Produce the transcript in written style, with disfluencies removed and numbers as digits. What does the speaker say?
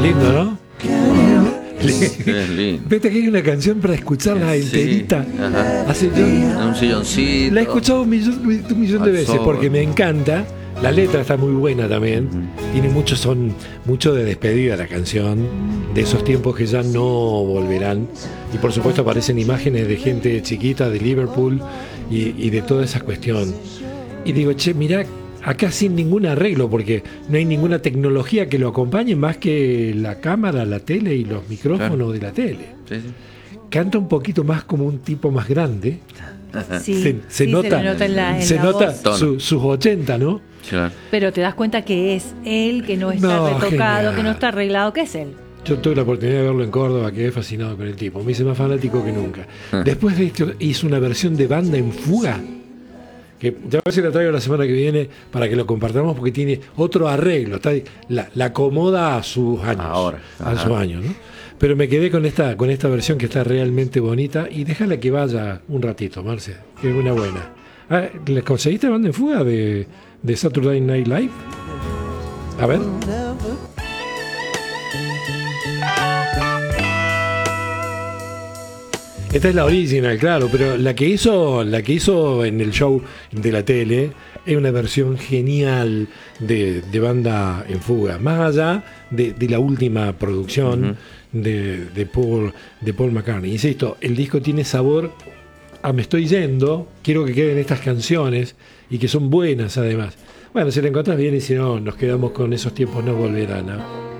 Lindo, ¿no? Es lindo. Viste que hay una canción para escucharla enterita. Ajá. Así yo Un silloncito. la he escuchado un millón de Al veces sol. porque me encanta. La letra está muy buena también. Tiene mucho de despedida la canción, de esos tiempos que ya no volverán. Y por supuesto aparecen imágenes de gente chiquita de Liverpool y de toda esa cuestión. Y digo, che, mirá, acá sin ningún arreglo, porque no hay ninguna tecnología que lo acompañe más que la cámara, la tele y los micrófonos Claro. de la tele. Sí, sí. Canta un poquito más como un tipo más grande. Sí, Se sí, nota, se le nota en la nota voz. sus 80, ¿no? Claro. Pero te das cuenta que es él, que no está No, retocado, genial. que no está arreglado, que es él. Yo tuve la oportunidad de verlo en Córdoba, quedé fascinado con el tipo. Me hice más fanático que nunca. Después de esto hizo una versión de Banda en Fuga, que ya a ver si la traigo la semana que viene para que lo compartamos, porque tiene otro arreglo, la acomoda a sus años. Ahora, a ajá. sus años, ¿no? Pero me quedé con esta versión que está realmente bonita y déjala que vaya un ratito, Marce, que es una buena. Ah, ¿le conseguiste Banda en Fuga de Saturday Night Live? A ver. Esta es la original, claro, pero la que hizo en el show de la tele es una versión genial de Banda en Fuga, más allá de la última producción de Paul McCartney. Insisto, el disco tiene sabor a Me estoy yendo, quiero que queden estas canciones y que son buenas además. Bueno, si la encontrás bien y si no, nos quedamos con Esos tiempos no volverán, ¿no?